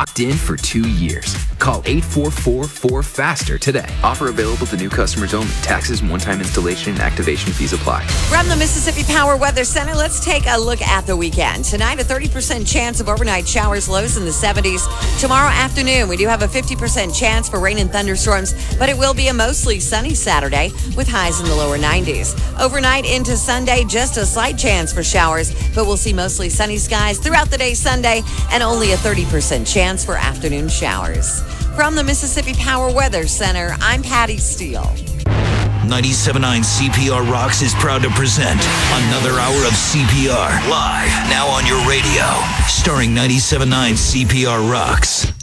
locked in for 2 years. Call 844-4FASTER today. Offer available to new customers only. Taxes and one-time installation and activation fees apply. From the Mississippi Power Weather Center, let's take a look at the weekend. Tonight, a 30% chance of overnight showers, lows in the 70s. Tomorrow afternoon, we do have a 50% chance for rain and thunderstorms, but it will be a mostly sunny Saturday with highs in the lower 90s. Overnight into Sunday, just a slight chance for showers, but we'll see mostly sunny skies throughout the day Sunday and only a 30% chance for afternoon showers. From the Mississippi Power Weather Center, I'm Patty Steele. 97.9 CPR Rocks is proud to present another hour of CPR live now on your radio, starring 97.9 CPR Rocks.